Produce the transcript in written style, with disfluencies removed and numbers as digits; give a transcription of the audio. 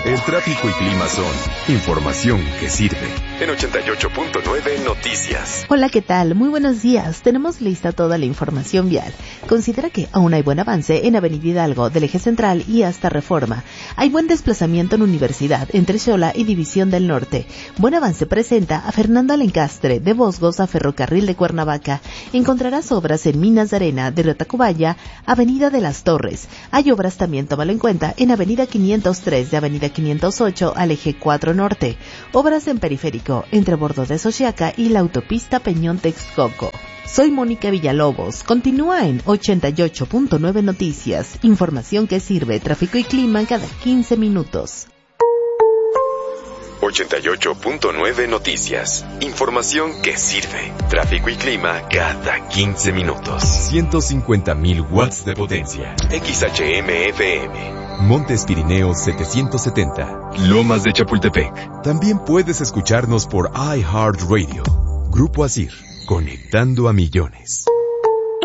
El tráfico y clima son información que sirve. En 88.9 Noticias. Hola, ¿qué tal? Muy buenos días. Tenemos lista toda la información vial. Considera que aún hay buen avance en Avenida Hidalgo, del Eje Central y hasta Reforma. Hay buen desplazamiento en Universidad, entre Xola y División del Norte. Buen avance presenta a Fernando Alencastre, de Bosgos a Ferrocarril de Cuernavaca. Encontrarás obras en Minas de Arena, de Tacubaya, Avenida de las Torres. Hay obras también, tómalo en cuenta, en Avenida 503 de Avenida 508 al Eje 4 Norte. Obras en Periférico, entre Bordo de Xochiaca y la autopista Peñón-Texcoco. Soy Mónica Villalobos. Continúa en 88.9 Noticias. Información que sirve, tráfico y clima cada 15 minutos. 88.9 Noticias. Información que sirve. Tráfico y clima cada 15 minutos. 150.000 watts de potencia. XHM-FM. Montes Pirineos 770. Lomas de Chapultepec. También puedes escucharnos por iHeartRadio. Grupo Asir. Conectando a millones.